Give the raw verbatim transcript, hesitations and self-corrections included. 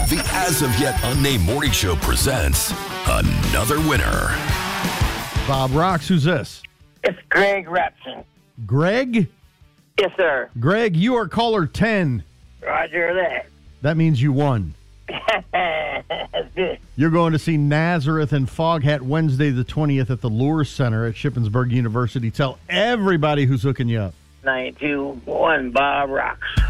The as of yet unnamed morning show presents another winner. Bob Rocks, who's this? It's Greg Rapson. Greg? Yes, sir. Greg, you are caller ten. Roger that. That means you won. That's good. You're going to see Nazareth and Foghat Wednesday the twentieth at the Lure Center at Shippensburg University. Tell everybody who's hooking you up. nine two one Bob Rocks.